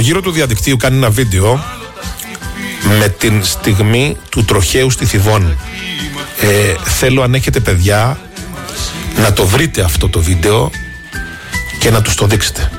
γύρο του διαδικτύου κάνει ένα βίντεο με την στιγμή του τροχαίου στη Θηβών. Θέλω, αν έχετε παιδιά, να το βρείτε αυτό το βίντεο και να τους το δείξετε.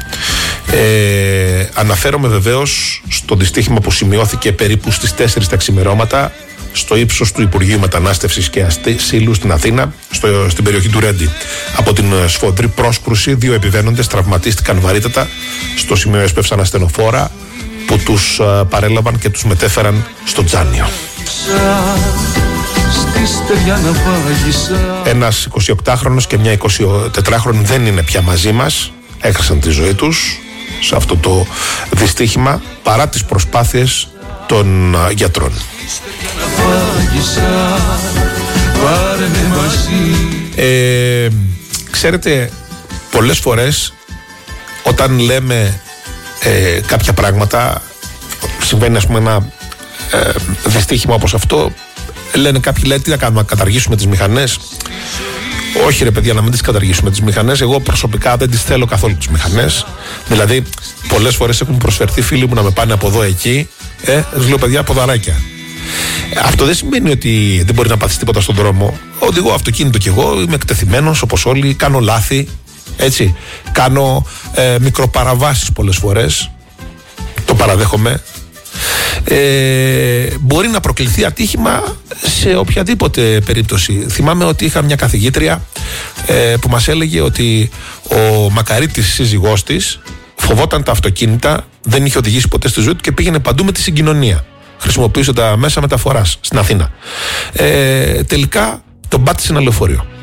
Αναφέρομαι βεβαίως στο δυστύχημα που σημειώθηκε περίπου στις 4 τα ξημερώματα στο ύψος του Υπουργείου Μετανάστευσης και Ασύλου στην Αθήνα, στην περιοχή του Ρέντι. Από την σφοδρή πρόσκρουση, 2 επιβαίνοντες τραυματίστηκαν βαρύτατα. Στο σημείο έσπευσαν ασθενοφόρα που τους παρέλαβαν και τους μετέφεραν στο Τζάνιο. Ένας 28χρονος και μια 24χρονη δεν είναι πια μαζί μας. Έχασαν τη ζωή τους σε αυτό το δυστύχημα παρά τις προσπάθειες των γιατρών. Ξέρετε, πολλές φορές όταν λέμε κάποια πράγματα, συμβαίνει ας πούμε ένα δυστύχημα όπως αυτό, λένε κάποιοι, λέει, τι να κάνουμε, να καταργήσουμε τις μηχανές? Όχι ρε παιδιά, να μην τις καταργήσουμε τις μηχανές. Εγώ προσωπικά δεν τις θέλω καθόλου τις μηχανές. Δηλαδή πολλές φορές έχουν προσφερθεί φίλοι μου να με πάνε από εδώ εκεί, τους λέω παιδιά, ποδαράκια. Αυτό δεν σημαίνει ότι δεν μπορεί να πάθεις τίποτα στον δρόμο. Οδηγώ αυτοκίνητο κι εγώ, είμαι εκτεθειμένος όπως όλοι, κάνω λάθη, έτσι. Κάνω μικροπαραβάσεις πολλές φορές, το παραδέχομαι. Μπορεί να προκληθεί ατύχημα σε οποιαδήποτε περίπτωση. Θυμάμαι ότι είχα μια καθηγήτρια που μας έλεγε ότι ο Μακαρίτης, σύζυγός της, φοβόταν τα αυτοκίνητα, δεν είχε οδηγήσει ποτέ στη ζωή του και πήγαινε παντού με τη συγκοινωνία. Χρησιμοποιούσε τα μέσα μεταφοράς στην Αθήνα. Τελικά τον πάτησε ένα λεωφορείο.